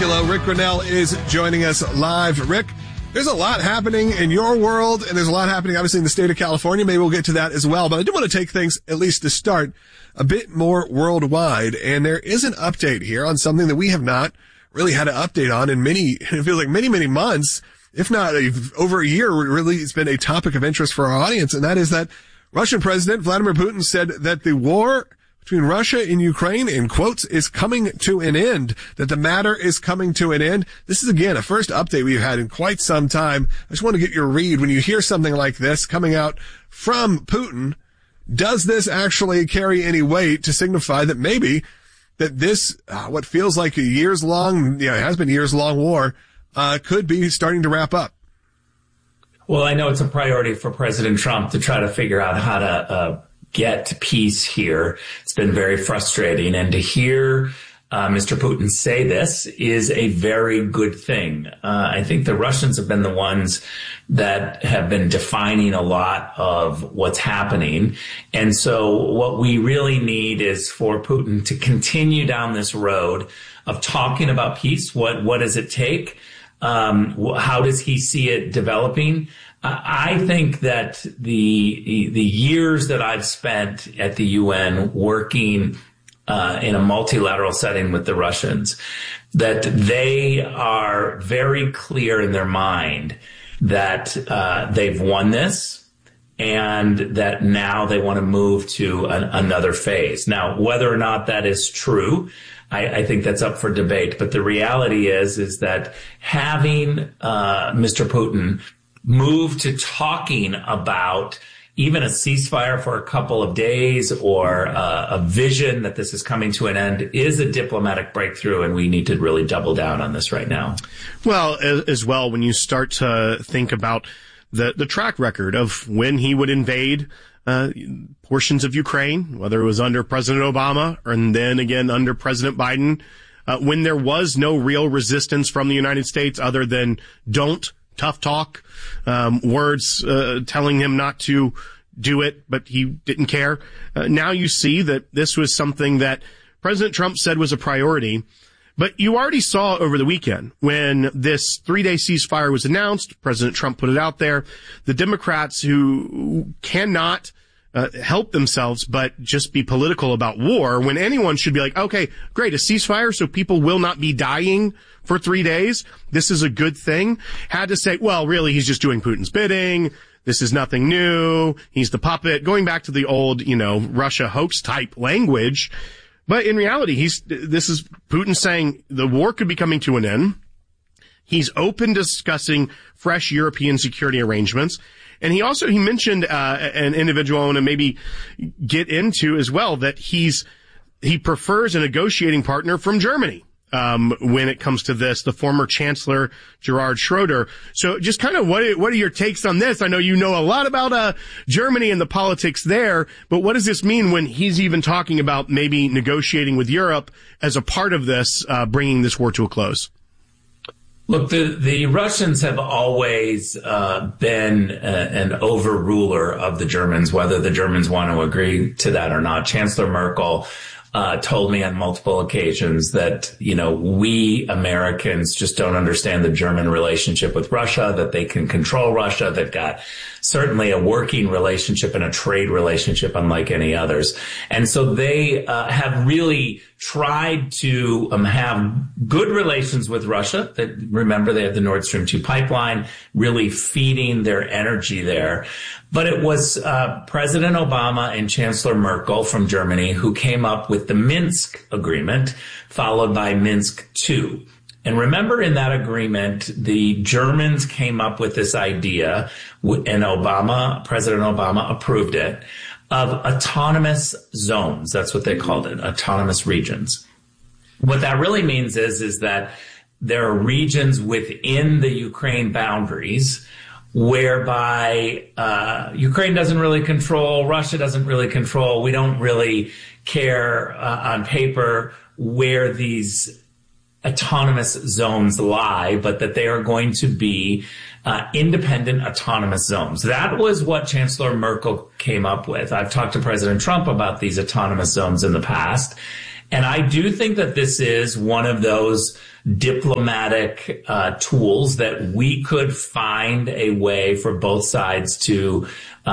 Spectacular. Rick Grinnell is joining us live. Rick, there's a lot happening in your world, and there's a lot happening, obviously, in the state of California. Maybe we'll get to that as well. But I do want to take things, at least to start, a bit more worldwide. And there is an update here on something that we have not really had an update on in it feels like many months, if not over a year. Really, it's been a topic of interest for our audience, and that is that Russian President Vladimir Putin said that the war between Russia and Ukraine, in quotes, is coming to an end, that the matter is coming to an end. This is, again, a first update we've had in quite some time. I just want to get your read. When you hear something like this coming out from Putin, does this actually carry any weight to signify that maybe that this, what feels like a years-long, it has been years-long war, could be starting to wrap up? Well, I know it's a priority for President Trump to try to figure out how to get peace here. It's been very frustrating. And to hear Mr. Putin say this is a very good thing. I think the Russians have been the ones that have been defining a lot of what's happening. And so what we really need is for Putin to continue down this road of talking about peace. What does it take? How does he see it developing? I think that the years that I've spent at the UN working in a multilateral setting with the Russians, that they are very clear in their mind that they've won this and that now they want to move to another phase. Now, whether or not that is true, I think that's up for debate. But the reality is that having Mr. Putin move to talking about even a ceasefire for a couple of days or a vision that this is coming to an end is a diplomatic breakthrough, and we need to really double down on this right now. Well, as well, when you start to think about the track record of when he would invade portions of Ukraine, whether it was under President Obama and then again under President Biden, when there was no real resistance from the United States other than tough talk, words telling him not to do it, but he didn't care. Now you see that this was something that President Trump said was a priority. But you already saw over the weekend when this 3-day ceasefire was announced, President Trump put it out there, the Democrats who cannot help themselves but just be political about war, when anyone should be like, okay, great, a ceasefire so people will not be dying for 3 days. This is a good thing. Had to say, well, really, he's just doing Putin's bidding. This is nothing new. He's the puppet. Going back to the old, Russia hoax type language. But in reality, this is Putin saying the war could be coming to an end. He's open to discussing fresh European security arrangements. And he mentioned an individual I want to maybe get into as well, that he prefers a negotiating partner from Germany when it comes to this, the former Chancellor Gerhard Schroeder. So just kind of what are your takes on this? I know you know a lot about Germany and the politics there, but what does this mean when he's even talking about maybe negotiating with Europe as a part of this, bringing this war to a close? Look, the Russians have always been an overruler of the Germans, whether the Germans want to agree to that or not. Chancellor Merkel told me on multiple occasions that, we Americans just don't understand the German relationship with Russia, that they can control Russia. They've got certainly a working relationship and a trade relationship unlike any others. And so they have really tried to have good relations with Russia. Remember, they had the Nord Stream 2 pipeline, really feeding their energy there. But it was President Obama and Chancellor Merkel from Germany who came up with the Minsk agreement, followed by Minsk II. And remember, in that agreement, the Germans came up with this idea, and President Obama approved it, of autonomous zones. That's what they called it, autonomous regions. What that really means is that there are regions within the Ukraine boundaries whereby Ukraine doesn't really control, Russia doesn't really control. We don't really care on paper where these autonomous zones lie, but that they are going to be independent autonomous zones. That was what Chancellor Merkel came up with. I've talked to President Trump about these autonomous zones in the past, And I do think that this is one of those diplomatic tools that we could find a way for both sides to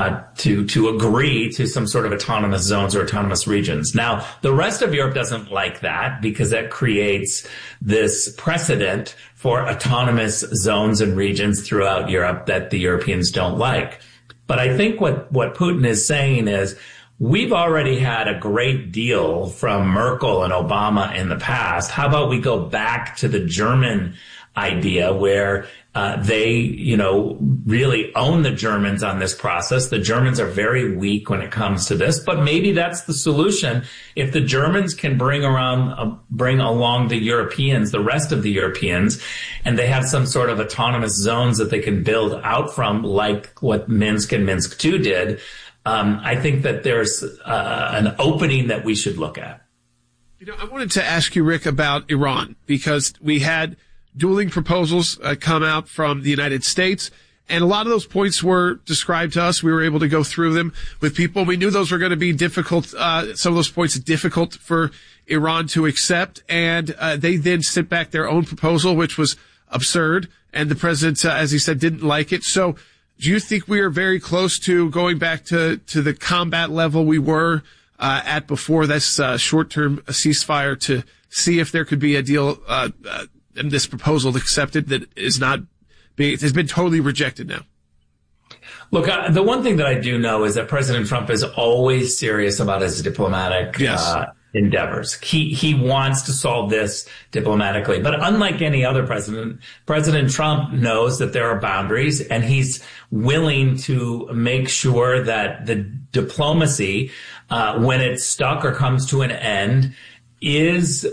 agree to some sort of autonomous zones or autonomous regions. Now, the rest of Europe doesn't like that because that creates this precedent for autonomous zones and regions throughout Europe that the Europeans don't like. But I think what Putin is saying is, we've already had a great deal from Merkel and Obama in the past. How about we go back to the German idea where they, really own the Germans on this process. The Germans are very weak when it comes to this, but maybe that's the solution. If the Germans can bring along the Europeans, the rest of the Europeans, and they have some sort of autonomous zones that they can build out from, like what Minsk and Minsk II did, I think that there's an opening that we should look at. I wanted to ask you, Rick, about Iran, because we had dueling proposals come out from the United States, and a lot of those points were described to us. We were able to go through them with people. We knew those were going to be difficult, some of those points difficult for Iran to accept, and they then sent back their own proposal, which was absurd, and the president, as he said, didn't like it. So do you think we are very close to going back to the combat level we were at before this short-term ceasefire, to see if there could be a deal and this proposal accepted that has been totally rejected now? Look, the one thing that I do know is that President Trump is always serious about his diplomatic endeavors. He wants to solve this diplomatically. But unlike any other president, President Trump knows that there are boundaries, and he's willing to make sure that the diplomacy, when it's stuck or comes to an end, is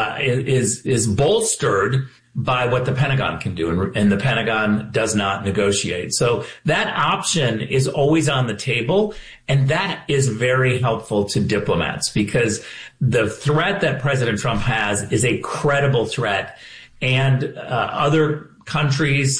bolstered by what the Pentagon can do, and the Pentagon does not negotiate. So that option is always on the table, and that is very helpful to diplomats, because the threat that President Trump has is a credible threat, and other countries,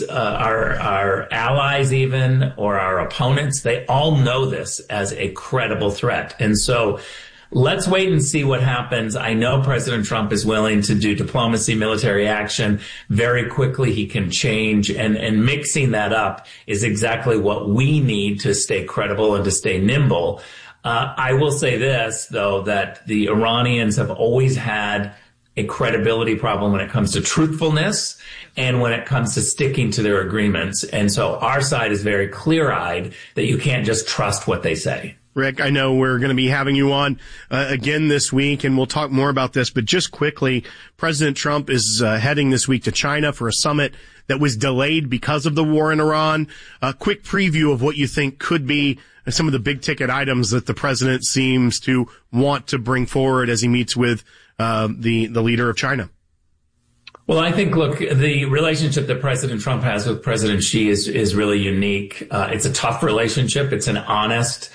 our allies even, or our opponents, they all know this as a credible threat. And so let's wait and see what happens. I know President Trump is willing to do diplomacy, military action very quickly. He can change, and mixing that up is exactly what we need to stay credible and to stay nimble. I will say this, though, that the Iranians have always had a credibility problem when it comes to truthfulness and when it comes to sticking to their agreements. And so our side is very clear-eyed that you can't just trust what they say. Rick, I know we're going to be having you on again this week, and we'll talk more about this. But just quickly, President Trump is heading this week to China for a summit that was delayed because of the war in Iran. A quick preview of what you think could be some of the big-ticket items that the president seems to want to bring forward as he meets with the leader of China. Well, I think, look, the relationship that President Trump has with President Xi is really unique. It's a tough relationship. It's an honest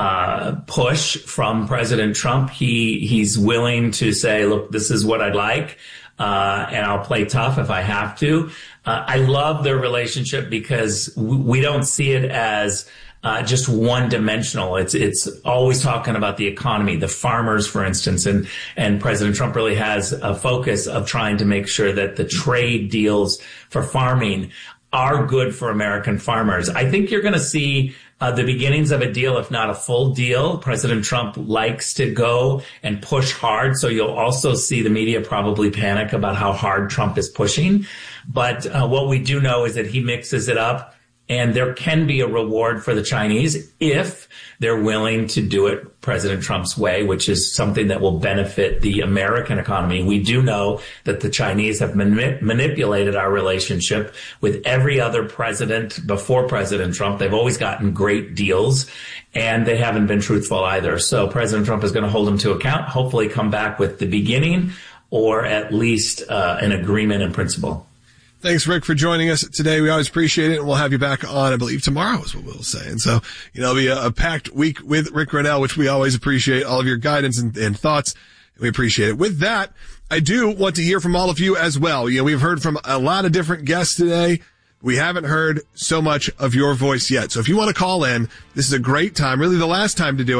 push from President Trump. He's willing to say, look, this is what I'd like, and I'll play tough if I have to. I love their relationship because we don't see it as just one-dimensional. It's always talking about the economy, the farmers, for instance, and President Trump really has a focus of trying to make sure that the trade deals for farming are good for American farmers. I think you're going to see the beginnings of a deal, if not a full deal. President Trump likes to go and push hard, so you'll also see the media probably panic about how hard Trump is pushing. But what we do know is that he mixes it up, and there can be a reward for the Chinese if they're willing to do it President Trump's way, which is something that will benefit the American economy. We do know that the Chinese have manipulated our relationship with every other president before President Trump. They've always gotten great deals, and they haven't been truthful either. So President Trump is going to hold them to account, hopefully come back with the beginning or at least an agreement in principle. Thanks, Rick, for joining us today. We always appreciate it, and we'll have you back on, I believe, tomorrow is what we'll say. And so, it'll be a packed week with Rick Grenell, which we always appreciate all of your guidance and thoughts. We appreciate it. With that, I do want to hear from all of you as well. We've heard from a lot of different guests today. We haven't heard so much of your voice yet. So if you want to call in, this is a great time, really the last time to do it.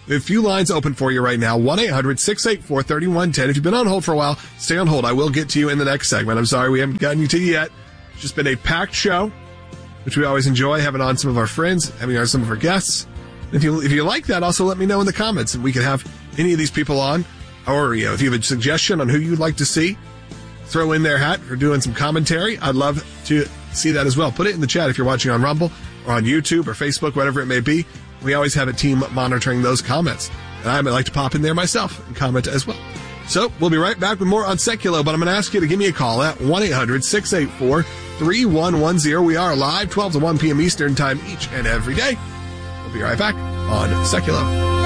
We have a few lines open for you right now. 1-800-684-3110. If you've been on hold for a while, stay on hold. I will get to you in the next segment. I'm sorry we haven't gotten you to you yet. It's just been a packed show, which we always enjoy, having on some of our friends, having on some of our guests. If you like that, also let me know in the comments, and we can have any of these people on. Or, if you have a suggestion on who you'd like to see, throw in their hat for doing some commentary. I'd love to see that as well. Put it in the chat if you're watching on Rumble or on YouTube or Facebook, whatever it may be. We always have a team monitoring those comments. And I might like to pop in there myself and comment as well. So we'll be right back with more on Seculo, but I'm going to ask you to give me a call at 1-800-684-3110. We are live 12 to 1 p.m. Eastern Time each and every day. We'll be right back on Seculo.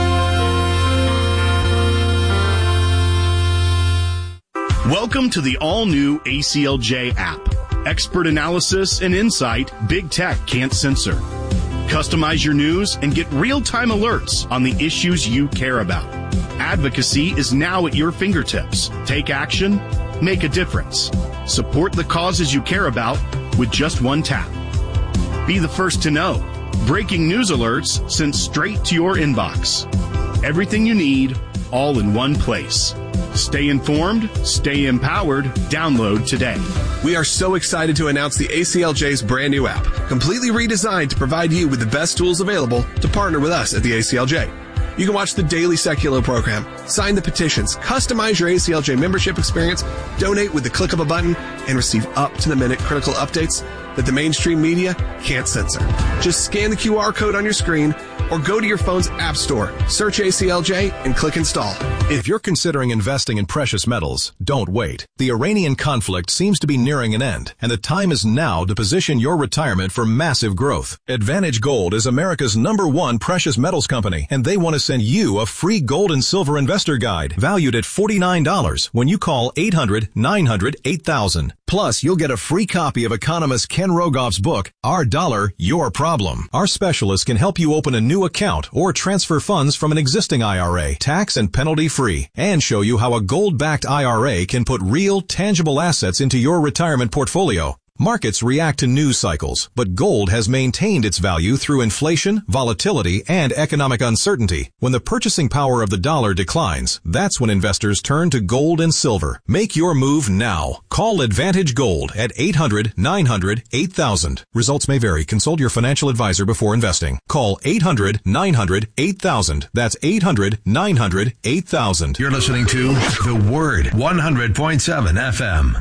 Welcome to the all-new ACLJ app. Expert analysis and insight big tech can't censor. Customize your news and get real-time alerts on the issues you care about. Advocacy is now at your fingertips. Take action, make a difference. Support the causes you care about with just one tap. Be the first to know. Breaking news alerts sent straight to your inbox. Everything you need, all in one place. Stay informed, stay empowered, download today. We are so excited to announce the ACLJ's brand new app, completely redesigned to provide you with the best tools available to partner with us at the ACLJ. You can watch the daily Seculo program, sign the petitions, customize your ACLJ membership experience, donate with the click of a button, and receive up-to-the-minute critical updates that the mainstream media can't censor. Just scan the QR code on your screen or go to your phone's app store, search ACLJ, and click install. If you're considering investing in precious metals, don't wait. The Iranian conflict seems to be nearing an end, and the time is now to position your retirement for massive growth. Advantage Gold is America's #1 precious metals company, and they want to send you a free gold and silver investor guide valued at $49 when you call 800-900-8000. Plus, you'll get a free copy of economist Ken Rogoff's book, Our Dollar, Your Problem. Our specialists can help you open a new account or transfer funds from an existing IRA, tax and penalty free, and show you how a gold-backed IRA can put real, tangible assets into your retirement portfolio. Markets react to news cycles, but gold has maintained its value through inflation, volatility, and economic uncertainty. When the purchasing power of the dollar declines, that's when investors turn to gold and silver. Make your move now. Call Advantage Gold at 800-900-8000. Results may vary. Consult your financial advisor before investing. Call 800-900-8000. That's 800-900-8000. You're listening to The Word, 100.7 FM.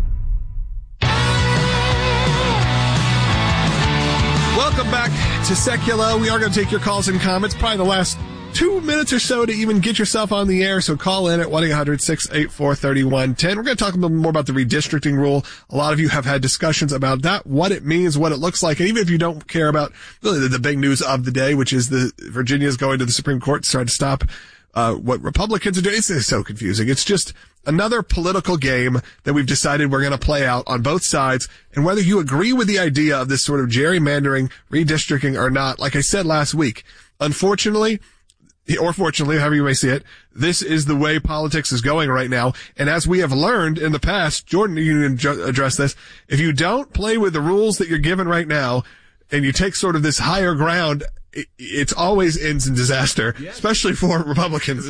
Welcome back to Seculo. We are going to take your calls and comments, probably the last 2 minutes or so to even get yourself on the air. So call in at 1-800-684-3110. We're going to talk a little more about the redistricting rule. A lot of you have had discussions about that, what it means, what it looks like. And even if you don't care about really the big news of the day, which is Virginia's going to the Supreme Court to try to stop what Republicans are doing. It's so confusing. It's just another political game that we've decided we're going to play out on both sides. And whether you agree with the idea of this sort of gerrymandering, redistricting or not, like I said last week, unfortunately, or fortunately, however you may see it, this is the way politics is going right now. And as we have learned in the past, Jordan, you can address this. If you don't play with the rules that you're given right now and you take sort of this higher ground, it always ends in disaster, especially for Republicans.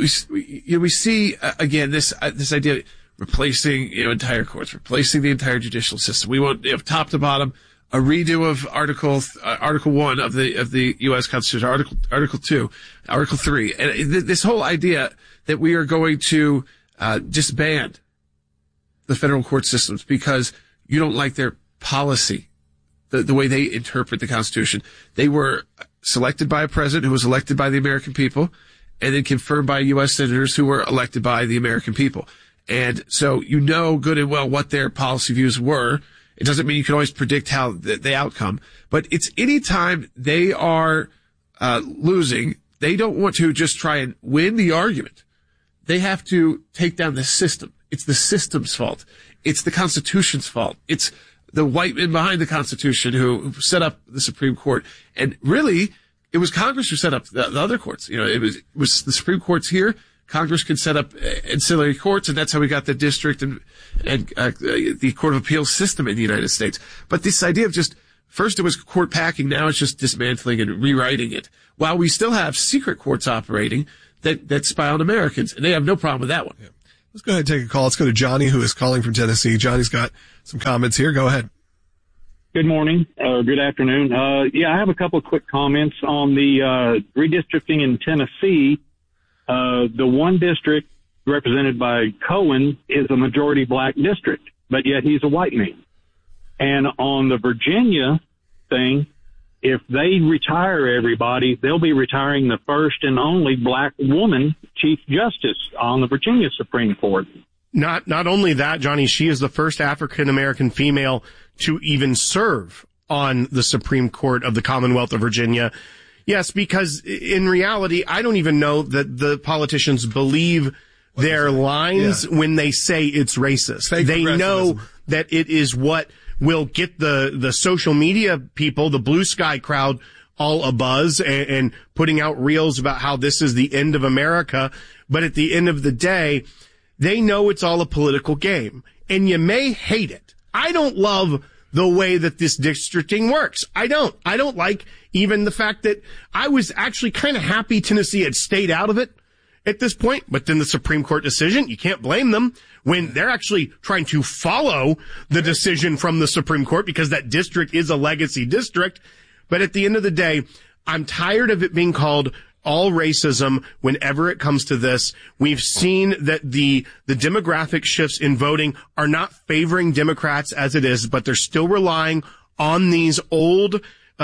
We see again this idea of replacing entire courts, replacing the entire judicial system. We want top to bottom a redo of Article 1 of the U.S. Constitution, Article 2, Article 3, and this whole idea that we are going to disband the federal court systems because you don't like their policy. The way they interpret the Constitution. They were selected by a president who was elected by the American people and then confirmed by U.S. senators who were elected by the American people. And so good and well what their policy views were. It doesn't mean you can always predict how the outcome, but it's any time they are losing, they don't want to just try and win the argument. They have to take down the system. It's the system's fault. It's the Constitution's fault. It's the white men behind the Constitution who set up the Supreme Court. And really, it was Congress who set up the other courts. It was the Supreme Court's here. Congress could set up ancillary courts, and that's how we got the district and the Court of Appeals system in the United States. But this idea of just First it was court packing, now it's just dismantling and rewriting it. While we still have secret courts operating that spy on Americans, and they have no problem with that one. Yeah. Let's go ahead and take a call. Let's go to Johnny, who is calling from Tennessee. Johnny's got some comments here. Go ahead. Good morning, or good afternoon. I have a couple of quick comments on the redistricting in Tennessee. The one district represented by Cohen is a majority black district, but yet he's a white man. And on the Virginia thing, if they retire everybody, they'll be retiring the first and only black woman Chief Justice on the Virginia Supreme Court. Not only that, Johnny, she is the first African-American female to even serve on the Supreme Court of the Commonwealth of Virginia. Yes, because in reality, I don't even know that the politicians believe their lines when they say it's racist. They know that it is what will get the social media people, the blue sky crowd, all abuzz and putting out reels about how this is the end of America. But at the end of the day, they know it's all a political game. And you may hate it. I don't love the way that this districting works. I don't like even the fact that I was actually kind of happy Tennessee had stayed out of it at this point. But then the Supreme Court decision, you can't blame them when they're actually trying to follow the decision from the Supreme Court because that district is a legacy district. But at the end of the day, I'm tired of it being called all racism whenever it comes to this. We've seen that the demographic shifts in voting are not favoring Democrats as it is, but they're still relying on these old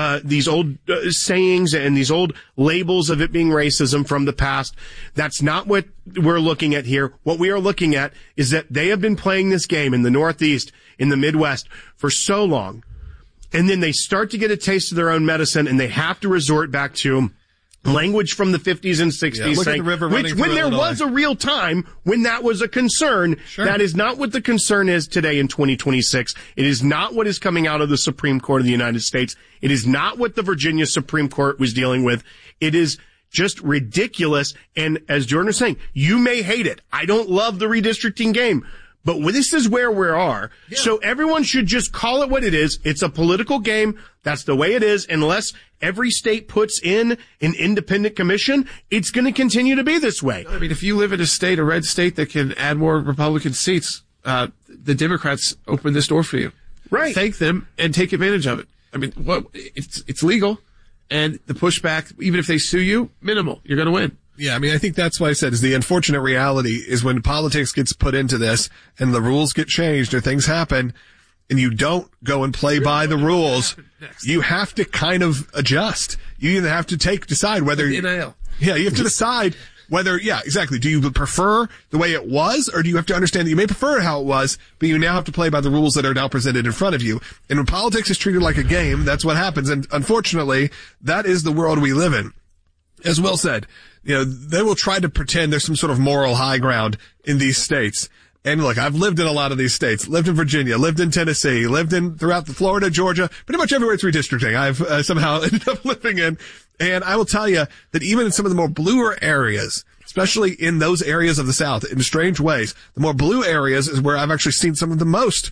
sayings and these old labels of it being racism from the past. That's not what we're looking at here. What we are looking at is that they have been playing this game in the Northeast, in the Midwest for so long. And then they start to get a taste of their own medicine and they have to resort back to language from the 50s and 60s, saying, when there was a real time when that was a concern. Sure. That is not what the concern is today in 2026. It is not what is coming out of the Supreme Court of the United States. It is not what the Virginia Supreme Court was dealing with. It is just ridiculous. And as Jordan is saying, you may hate it. I don't love the redistricting game. But this is where we are. Yeah. So everyone should just call it what it is. It's a political game. That's the way it is. Unless every state puts in an independent commission, it's going to continue to be this way. I mean, if you live in a red state that can add more Republican seats, the Democrats open this door for you. Right. Thank them and take advantage of it. I mean, it's legal. And the pushback, even if they sue you, minimal. You're going to win. Yeah, I mean, I think that's what I said is the unfortunate reality is when politics gets put into this and the rules get changed or things happen and you don't go and play by the rules, you have to kind of adjust. You either have to decide whether you have to decide whether, exactly. Do you prefer the way it was or do you have to understand that you may prefer how it was, but you now have to play by the rules that are now presented in front of you. And when politics is treated like a game, that's what happens. And unfortunately, that is the world we live in. As Will said, they will try to pretend there's some sort of moral high ground in these states. And look, I've lived in a lot of these states, lived in Virginia, lived in Tennessee, lived in throughout the Florida, Georgia, pretty much everywhere it's redistricting. I've somehow ended up living in. And I will tell you that even in some of the more bluer areas, especially in those areas of the South, in strange ways, the more blue areas is where I've actually seen some of the most,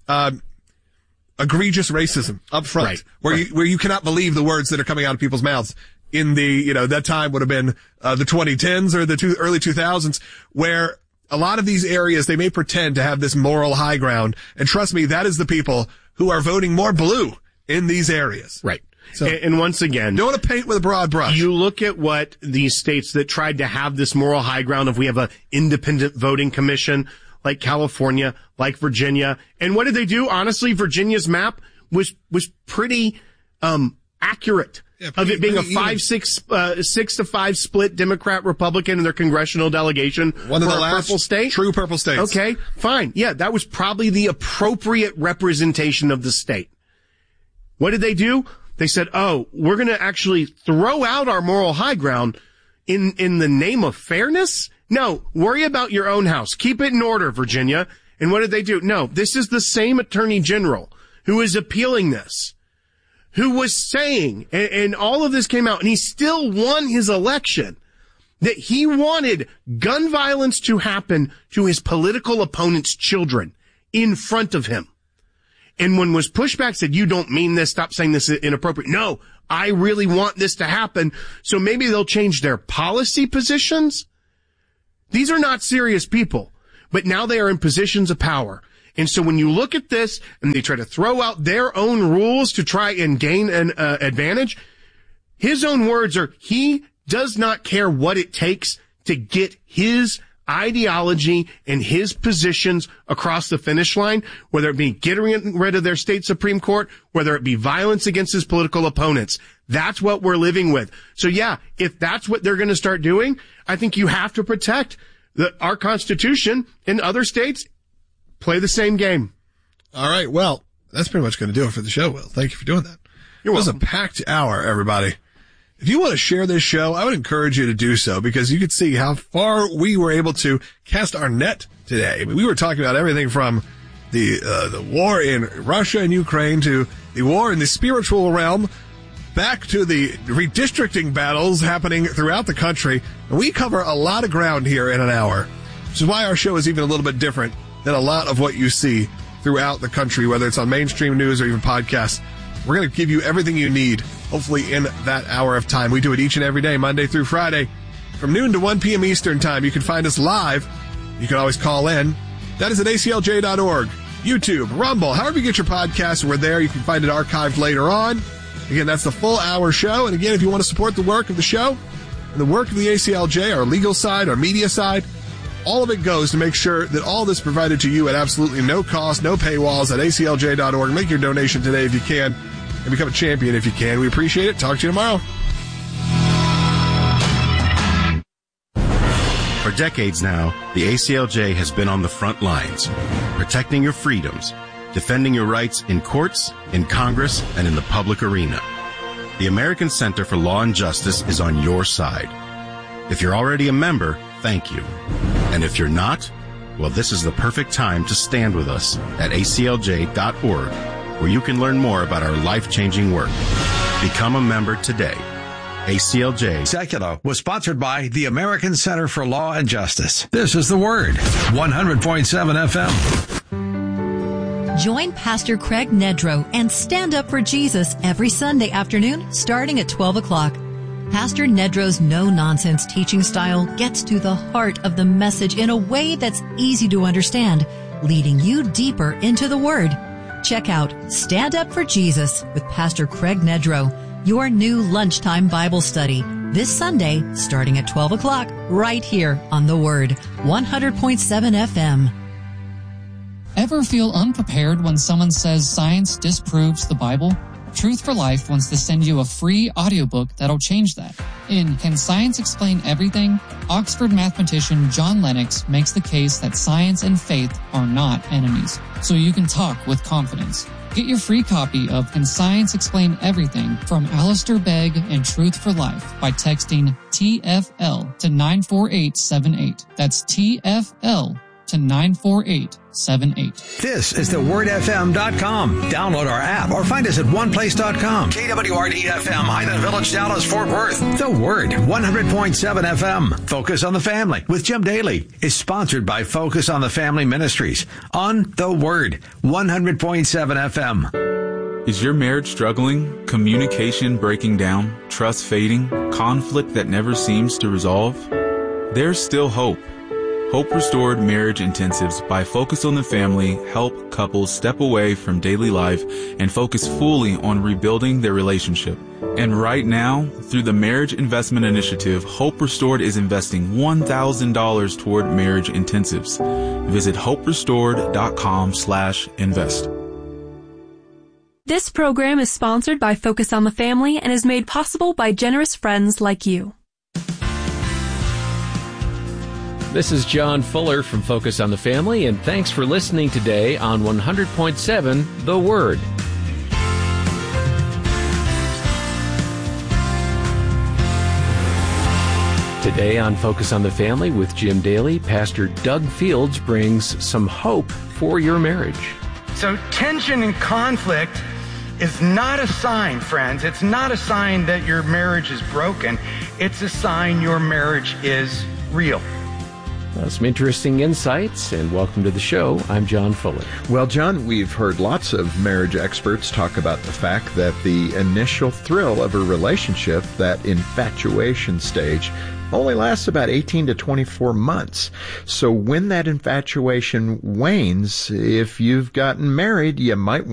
egregious racism up front, where you cannot believe the words that are coming out of people's mouths. In the, that time would have been, the 2010s or the early 2000s, where a lot of these areas, they may pretend to have this moral high ground. And trust me, that is the people who are voting more blue in these areas. Right. So, and once again, don't want to paint with a broad brush. You look at what these states that tried to have this moral high ground of we have an independent voting commission like California, like Virginia. And what did they do? Honestly, Virginia's map was pretty, accurate. Yeah, of it being a 6-5 split Democrat-Republican in their congressional delegation. One of the last purple state? True purple states. Okay, fine. Yeah, that was probably the appropriate representation of the state. What did they do? They said, we're going to actually throw out our moral high ground in the name of fairness? No, worry about your own house. Keep it in order, Virginia. And what did they do? No, this is the same attorney general who is appealing this, who was saying, and all of this came out, and he still won his election, that he wanted gun violence to happen to his political opponent's children in front of him. And when was pushback said, you don't mean this, stop saying this is inappropriate. No, I really want this to happen. So maybe they'll change their policy positions. These are not serious people, but now they are in positions of power. And so when you look at this and they try to throw out their own rules to try and gain an advantage, his own words are, he does not care what it takes to get his ideology and his positions across the finish line, whether it be getting rid of their state Supreme Court, whether it be violence against his political opponents. That's what we're living with. So yeah, if that's what they're going to start doing, I think you have to protect our Constitution. In other states, play the same game. All right. Well, that's pretty much going to do it for the show, Will. Thank you for doing that. You're welcome. It was a packed hour, everybody. If you want to share this show, I would encourage you to do so, because you could see how far we were able to cast our net today. I mean, we were talking about everything from the war in Russia and Ukraine to the war in the spiritual realm, back to the redistricting battles happening throughout the country. And we cover a lot of ground here in an hour, which is why our show is even a little bit different than a lot of what you see throughout the country, whether it's on mainstream news or even podcasts. We're going to give you everything you need, hopefully in that hour of time. We do it each and every day, Monday through Friday, from noon to 1 p.m. Eastern time. You can find us live. You can always call in. That is at aclj.org, YouTube, Rumble, however you get your podcasts. We're there. You can find it archived later on. Again, that's the full hour show. And again, if you want to support the work of the show and the work of the ACLJ, our legal side, our media side, all of it goes to make sure that all this is provided to you at absolutely no cost, no paywalls at aclj.org. Make your donation today if you can, and become a champion if you can. We appreciate it. Talk to you tomorrow. For decades now, the ACLJ has been on the front lines, protecting your freedoms, defending your rights in courts, in Congress, and in the public arena. The American Center for Law and Justice is on your side. If you're already a member, thank you. And if you're not, well, this is the perfect time to stand with us at aclj.org, where you can learn more about our life-changing work. Become a member today. ACLJ. Secular was sponsored by the American Center for Law and Justice. This is The Word, 100.7 FM. Join Pastor Craig Nedrow and Stand Up for Jesus every Sunday afternoon starting at 12 o'clock. Pastor Nedrow's no-nonsense teaching style gets to the heart of the message in a way that's easy to understand, leading you deeper into the Word. Check out Stand Up for Jesus with Pastor Craig Nedrow, your new lunchtime Bible study, this Sunday starting at 12 o'clock right here on The Word, 100.7 FM. Ever feel unprepared when someone says science disproves the Bible? Truth for Life wants to send you a free audiobook that'll change that. In Can Science Explain Everything?, Oxford mathematician John Lennox makes the case that science and faith are not enemies, so you can talk with confidence. Get your free copy of Can Science Explain Everything from Alistair Begg and Truth for Life by texting TFL to 94878. That's TFL to 94878. This is thewordfm.com. Download our app or find us at oneplace.com. KWRD-FM, Highland Village, Dallas, Fort Worth. The Word, 100.7 FM. Focus on the Family with Jim Daly is sponsored by Focus on the Family Ministries on The Word, 100.7 FM. Is your marriage struggling? Communication breaking down? Trust fading? Conflict that never seems to resolve? There's still hope. Hope Restored Marriage Intensives by Focus on the Family help couples step away from daily life and focus fully on rebuilding their relationship. And right now, through the Marriage Investment Initiative, Hope Restored is investing $1,000 toward marriage intensives. Visit hoperestored.com/invest. This program is sponsored by Focus on the Family and is made possible by generous friends like you. This is John Fuller from Focus on the Family, and thanks for listening today on 100.7 The Word. Today on Focus on the Family with Jim Daly, Pastor Doug Fields brings some hope for your marriage. So tension and conflict is not a sign, friends. It's not a sign that your marriage is broken. It's a sign your marriage is real. Some interesting insights, and welcome to the show. I'm John Fuller. Well, John, we've heard lots of marriage experts talk about the fact that the initial thrill of a relationship, that infatuation stage, only lasts about 18 to 24 months. So when that infatuation wanes, if you've gotten married, you might